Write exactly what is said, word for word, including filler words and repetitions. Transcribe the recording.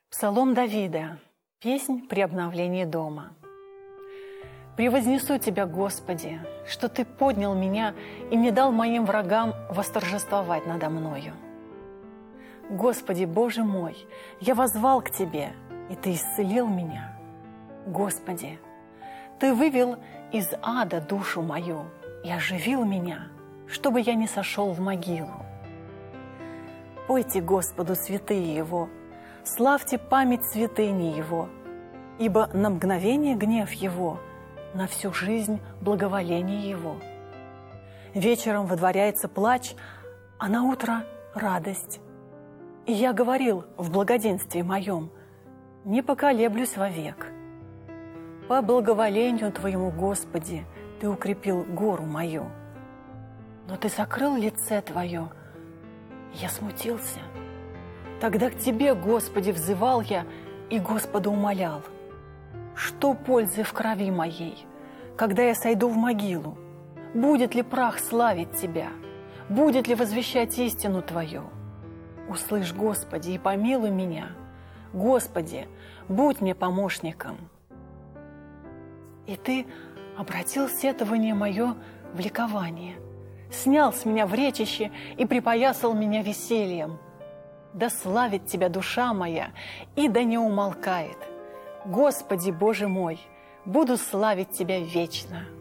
Псалом Давида. Песнь при обновлении дома. «Превознесу Тебя, Господи, что Ты поднял меня и не дал моим врагам восторжествовать надо мною. Господи, Боже мой, я воззвал к Тебе, и Ты исцелил меня. Господи, Ты вывел из ада душу мою и оживил меня, чтобы я не сошел в могилу. Пойте Господу святые Его, славьте память святыни Его, ибо на мгновение гнев Его, на всю жизнь благоволение Его. Вечером водворяется плач, а на утро радость. И я говорил в благоденствии моем, не поколеблюсь вовек. По благоволению Твоему, Господи, Ты укрепил гору мою. Но Ты сокрыл лице Твое, и я смутился. Тогда к Тебе, Господи, взывал я и Господа умолял. Что пользы в крови моей, когда я сойду в могилу? Будет ли прах славить Тебя? Будет ли возвещать истину Твою? Услышь, Господи, и помилуй меня. Господи, будь мне помощником. И Ты обратил сетование мое в ликование, снял с меня вречище и припоясал меня весельем. Да славит Тебя душа моя, и да не умолкает. Господи, Боже мой, буду славить Тебя вечно».